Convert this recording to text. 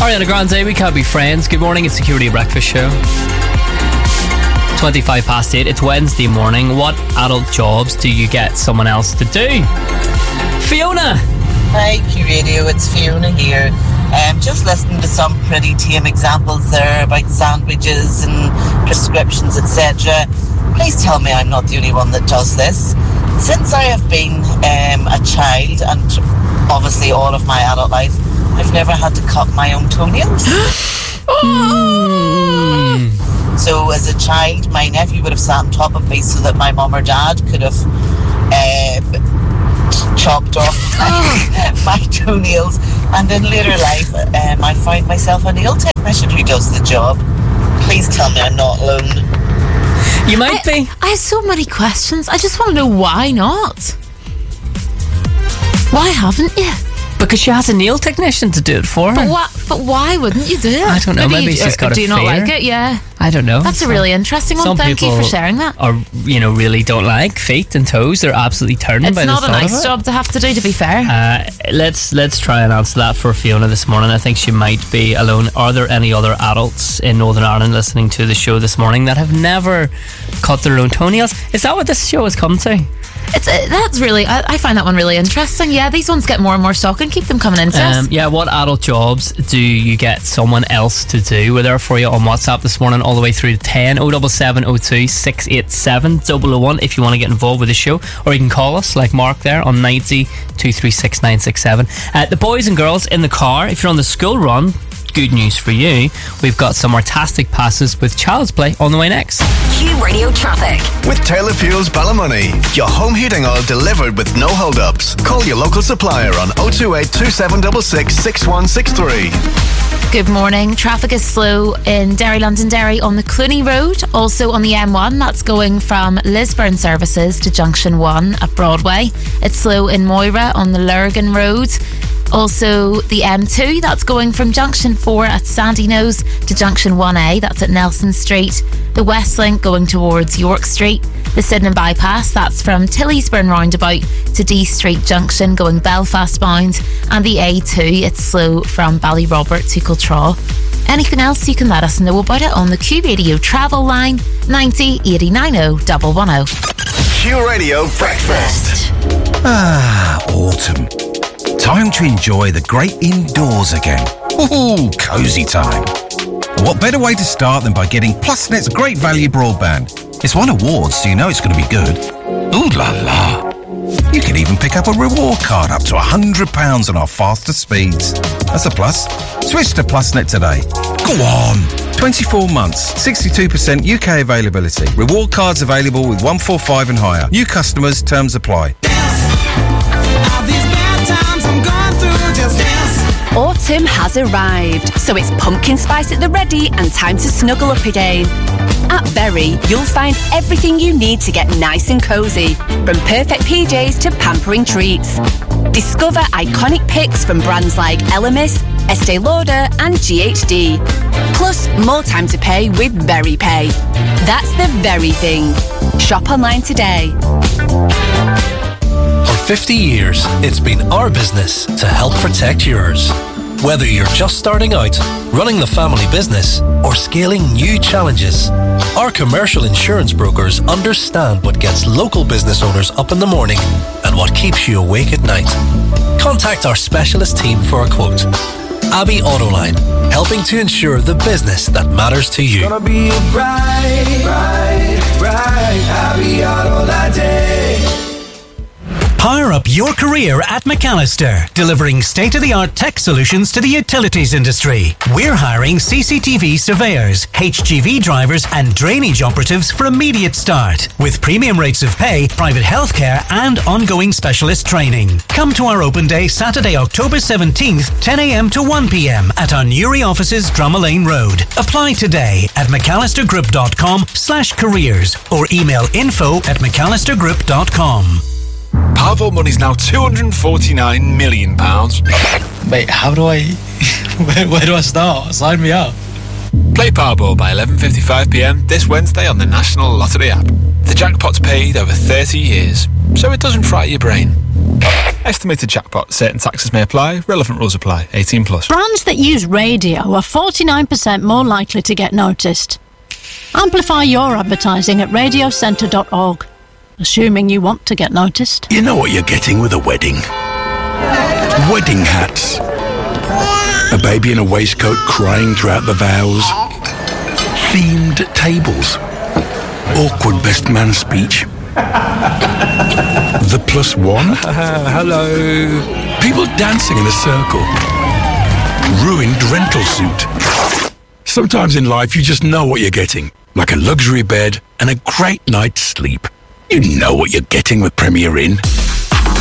Ariana Grande, We Can't Be Friends. Good morning, it's Security Breakfast Show. 8:25. It's Wednesday morning. What adult jobs do you get someone else to do? Fiona! Hi, Q Radio, it's Fiona here. Just listening to some pretty tame examples there about sandwiches and prescriptions, etc. Please tell me I'm not the only one that does this. Since I have been a child, and obviously all of my adult life, I've never had to cut my own toenails. So as a child, my nephew would have sat on top of me so that my mum or dad could have chopped off my toenails. And in later life, I find myself a nail technician who does the job. Please tell me I'm not alone. You might be. I have so many questions. I just want to know why not. Why haven't you? Because she has a nail technician to do it for her. But why wouldn't you do it? I don't know. Maybe she's got a fear. Do you not like it? Yeah. I don't know. That's a really interesting one. Thank you for sharing that. Or really don't like feet and toes. They're absolutely turning by the thought of it. It's not a nice job to have to do, to be fair. Let's try and answer that for Fiona this morning. I think she might be alone. Are there any other adults in Northern Ireland listening to the show this morning that have never cut their own toenails? Is that what this show has come to? That's really, I find that one really interesting. Yeah, these ones get more and more stock and keep them coming in to us. Yeah, what adult jobs do you get someone else to do? We're there for you on WhatsApp this morning all the way through to 10 07702 687 001 if you want to get involved with the show, or you can call us like Mark there on 90 236 967. The boys and girls in the car, if you're on the school run, good news for you, we've got some Artastic passes with Child's Play on the way next. Q Radio Traffic with Taylor Fuels Ballymoney. Your home heating oil delivered with no hold-ups. Call your local supplier on 028 2766 6163. Good morning. Traffic is slow in Derry, Londonderry on the Cluny Road. Also on the M1, that's going from Lisburn Services to Junction 1 at Broadway. It's slow in Moira on the Lurgan Road. Also the M2, that's going from Junction 4 at Sandyknowes to Junction 1A, that's at Nelson Street. The Westlink going towards York Street. The Sydenham Bypass, that's from Tillysburn Roundabout to D Street Junction going Belfast bound. And the A2, it's slow from Ballyrobert to Kiltraw. Anything else, you can let us know about it on the Q Radio travel line 90 89 110. Q Radio Breakfast. Autumn. Time to enjoy the great indoors again. Ooh, cosy time. What better way to start than by getting Plusnet's great value broadband? It's won awards, so you know it's going to be good. Ooh la la. You can even pick up a reward card up to £100 on our faster speeds. That's a plus. Switch to Plusnet today. Go on. 24 months, 62% UK availability. Reward cards available with 145 and higher. New customers, terms apply. Autumn has arrived, so it's pumpkin spice at the ready and time to snuggle up again. At Berry, you'll find everything you need to get nice and cosy, from perfect PJs to pampering treats. Discover iconic picks from brands like Elemis, Estee Lauder and GHD. Plus, more time to pay with Berry Pay. That's the very thing. Shop online today. For 50 years, it's been our business to help protect yours. Whether you're just starting out, running the family business, or scaling new challenges, our commercial insurance brokers understand what gets local business owners up in the morning and what keeps you awake at night. Contact our specialist team for a quote. Abbey Autoline, helping to ensure the business that matters to you. Gonna be a bright Abbey Auto that day. Power up your career at McAllister, delivering state-of-the-art tech solutions to the utilities industry. We're hiring CCTV surveyors, HGV drivers and drainage operatives for immediate start, with premium rates of pay, private healthcare and ongoing specialist training. Come to our open day Saturday, October 17th, 10 a.m. to 1 p.m. at our Newry offices, Drummond Road. Apply today at mcallistergroup.com/careers or email info@mcallistergroup.com. Powervault money's now £249 million. Wait, how do I... where do I start? Sign me up. Play Powerball by 11:55pm this Wednesday on the National Lottery app. The jackpot's paid over 30 years, so it doesn't fry your brain. Estimated jackpot. Certain taxes may apply. Relevant rules apply. 18 plus. Brands that use radio are 49% more likely to get noticed. Amplify your advertising at radiocentre.org, assuming you want to get noticed. You know what you're getting with a wedding. Wedding hats. A baby in a waistcoat crying throughout the vows. Themed tables. Awkward best man speech. The plus one. Hello. People dancing in a circle. Ruined rental suit. Sometimes in life you just know what you're getting. Like a luxury bed and a great night's sleep. You know what you're getting with Premier Inn.